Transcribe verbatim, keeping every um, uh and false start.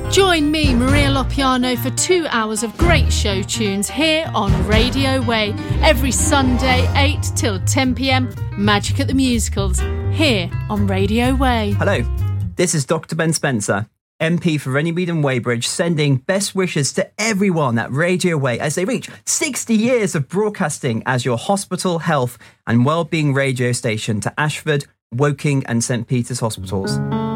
Join me, Maria Lopiano, for two hours of great show tunes here on Radio Way. Every Sunday, eight till ten p.m, Magic at the Musicals, here on Radio Way. Hello, this is Doctor Ben Spencer, M P for Runnymede and Weybridge, sending best wishes to everyone at Radio Way as they reach sixty years of broadcasting as your hospital, health and wellbeing radio station to Ashford, Woking and St Peter's hospitals.